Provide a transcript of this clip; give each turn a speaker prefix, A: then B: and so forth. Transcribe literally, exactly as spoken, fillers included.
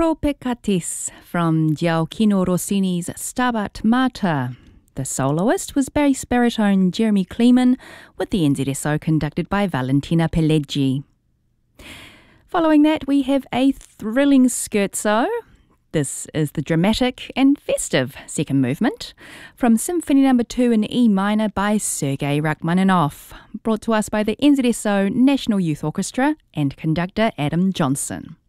A: Propekatis from Gioacchino Rossini's Stabat Mater. The soloist was bass baritone Jeremy Kleeman, with the N Z S O conducted by Valentina Pelleggi. Following that, we have a thrilling scherzo. This is the dramatic and festive second movement from Symphony Number two in E minor by Sergei Rachmaninoff, brought to us by the N Z S O National Youth Orchestra and conductor Adam Johnson.